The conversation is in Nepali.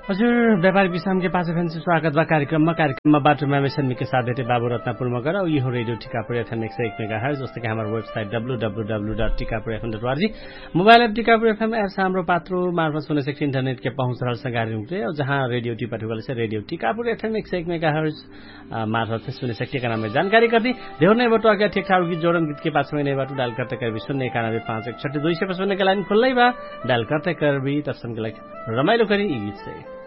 हजुर व्यापारिक विश्राम के पास फेरि स्वागत बा कार्यक्रममा बाटोमा मेसन के साथ भेटे बाबु रत्नपुरमा गएर यो रेडियो टिकापुर एफएम 101 मेगाहर्ज जस्तै कि हाम्रो website www.tikapur.org mobile app Tikapur FM app से हाम्रो पात्रो मार्फत सुने सक्छ इंटरनेट के पहुंच रहल संगारी हुँदै और जहां रेडियो टिपाटुगल से रेडियो टिकापुर एफएम 101 मेगाहर्ज मार्फत से सुने सक्छ का नाम में जानकारी करती देवर नै बटो आगे ठीक ठाक गीत जोड़न गीत के पास में नै बटो डायल करते कर भी सुनने 91 561 200 पर सुनने के लाइन खुल्लै बा डायल करते कर भी तसन के लाइन रमाइलो करी ई गीत से